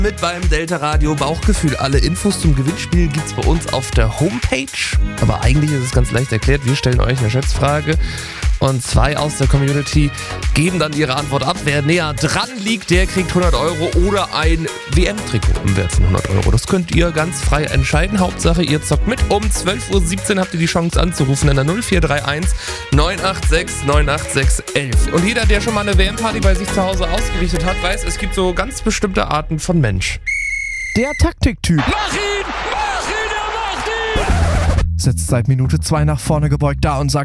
Mit beim Delta Radio Bauchgefühl. Alle Infos zum Gewinnspiel gibt's bei uns auf der Homepage. Aber eigentlich ist es ganz leicht erklärt. Wir stellen euch eine Schätzfrage und 2 aus der Community geben dann ihre Antwort ab. Wer näher dran liegt, der kriegt 100 € oder ein WM-Trikot im Wert von 100 €. Das könnt ihr ganz frei entscheiden. Hauptsache, ihr zockt mit. Um 12:17 Uhr habt ihr die Chance anzurufen in der 0431 986 986 11. Und jeder, der schon mal eine WM-Party bei sich zu Hause ausgerichtet hat, weiß, es gibt so ganz bestimmte Arten von Mensch. Der Taktiktyp Mach ihn! Er macht ihn! sitzt seit Minute 2 nach vorne gebeugt da und sagt: